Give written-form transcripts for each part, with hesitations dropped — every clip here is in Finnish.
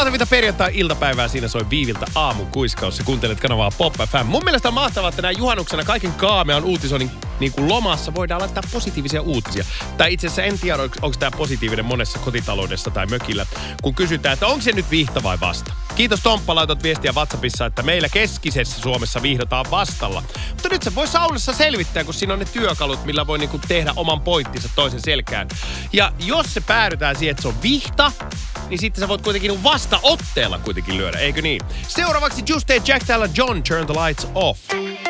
Mahtavita perjantai-iltapäivää, siinä soi Viiviltä aamukuiskaus ja kuuntelet kanavaa Pop FM. Mun mielestä on mahtavaa, että näin juhannuksena kaiken kaamean uutisoinnin niin kuin lomassa voidaan laittaa positiivisia uutisia. Tai itse asiassa en tiedä, onko tämä positiivinen monessa kotitaloudessa tai mökillä, kun kysytään, että onko se nyt vihta vai vasta. Kiitos Tomppa, laitot viestiä WhatsAppissa, että meillä keskisessä Suomessa vihdotaan vastalla. Mutta nyt se voi saunassa selvittää, kun siinä on ne työkalut, millä voi niinku tehdä oman pointtinsa toisen selkään. Ja jos se päädytään siihen, että se on vihta, niin sitten sä voit kuitenkin vastaotteella kuitenkin lyödä, eikö niin? Seuraavaksi Just A Jack täällä John, Turn the Lights Off.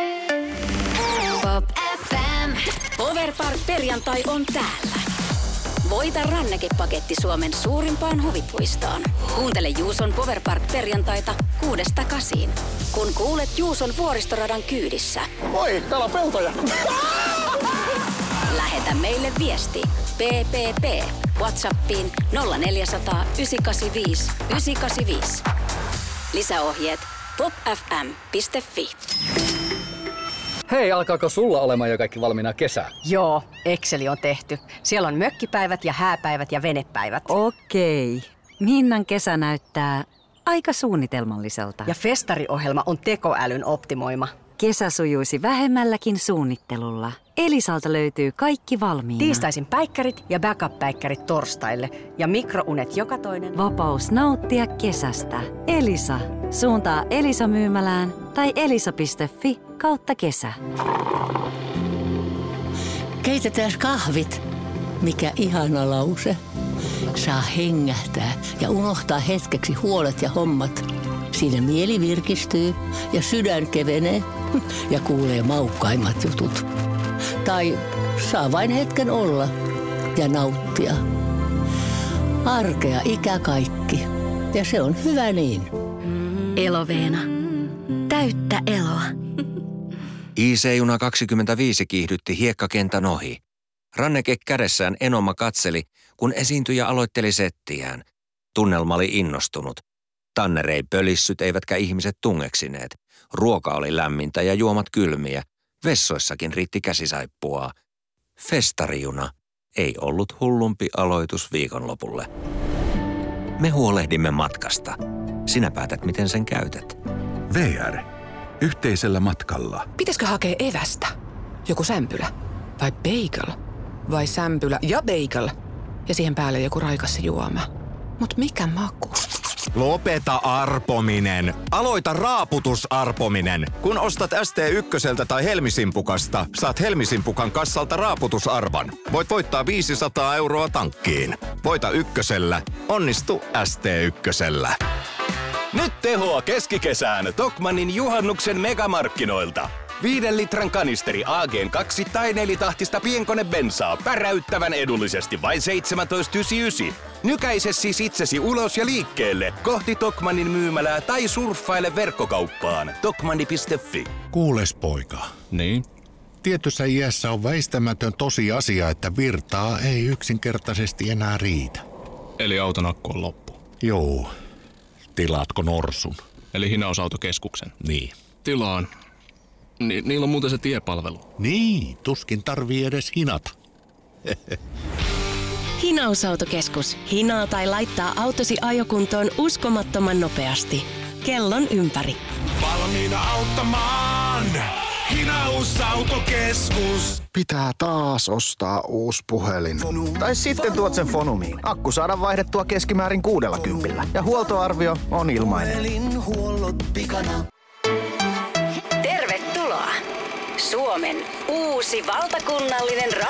Pop FM. Powerpark perjantai on täällä. Voita rannekepaketti Suomen suurimpaan huvipuistoon. Kuuntele Juuson Powerpark perjantaita 6–8. Kun kuulet Juuson vuoristoradan kyydissä. Oi, täällä on peltoja! Lähetä meille viesti PPP WhatsAppiin 0400 985 985. Lisäohjeet popfm.fi. Hei, alkaako sulla olemaan jo kaikki valmiina kesää? Joo, Exceli on tehty. Siellä on mökkipäivät ja hääpäivät ja venepäivät. Okei. Minnan kesä näyttää aika suunnitelmalliselta. Ja festariohjelma on tekoälyn optimoima. Kesä sujuisi vähemmälläkin suunnittelulla. Elisalta löytyy kaikki valmiina. Tiistaisin päikkärit ja backup-päikkärit torstaille. Ja mikrounet joka toinen. Vapaus nauttia kesästä. Elisa. Suuntaa Elisa-myymälään tai elisa.fi/kesä. Keitetään kahvit. Mikä ihana lause. Saa hengähtää ja unohtaa hetkeksi huolet ja hommat. Siinä mieli virkistyy ja sydän kevenee ja kuulee maukkaimmat jutut. Tai saa vain hetken olla ja nauttia. Arkea ikä kaikki. Ja se on hyvä niin. Eloveena. Täyttä eloa. IC-juna 25 kiihdytti hiekkakentän ohi. Ranneke kädessään Enoma katseli, kun esiintyjä aloitteli settiään. Tunnelma oli innostunut. Tanner ei pölissyt eivätkä ihmiset tungeksineet. Ruoka oli lämmintä ja juomat kylmiä. Vessoissakin riitti käsisaippua. Festarijuna ei ollut hullumpi aloitus viikonlopulle. Me huolehdimme matkasta. Sinä päätät, miten sen käytät. VR. Yhteisellä matkalla. Pitäisikö hakea evästä? Joku sämpylä? Vai bagel? Vai sämpylä ja bagel? Ja siihen päälle joku raikas juoma. Mut mikä maku? Lopeta arpominen. Aloita raaputusarpominen. Kun ostat ST1 tai Helmisimpukasta, saat Helmisimpukan kassalta raaputusarvan. Voit voittaa 500 € tankkiin. Voita ykkösellä. Onnistu ST1. Nyt tehoa keskikesään Tokmannin juhannuksen megamarkkinoilta. 5 litran kanisteri AG2 tai 4-tahtista pienkonebensaa päräyttävän edullisesti vain 17,99. Nykäise siis itsesi ulos ja liikkeelle kohti Tokmannin myymälää tai surffaile verkkokauppaan tokmanni.fi. Kuules poika. Niin? Tietyssä iässä on väistämätön tosiasia, että virtaa ei yksinkertaisesti enää riitä. Eli auton akku on loppu. Joo. Tilaatko norsun? Eli hinausautokeskuksen. Niin. Tilaan. Niillä on muuten se tiepalvelu. Niin, tuskin tarvii edes hinata. Hinausautokeskus. Hinaa tai laittaa autosi ajokuntoon uskomattoman nopeasti. Kellon ympäri. Valmiina auttamaan. Hinausautokeskus. Pitää taas ostaa uusi puhelin. Tai sitten tuot sen Fonumiin. Akku saadaan vaihdettua keskimäärin 60. Ja huoltoarvio on ilmainen. Tervetuloa! Suomen uusi valtakunnallinen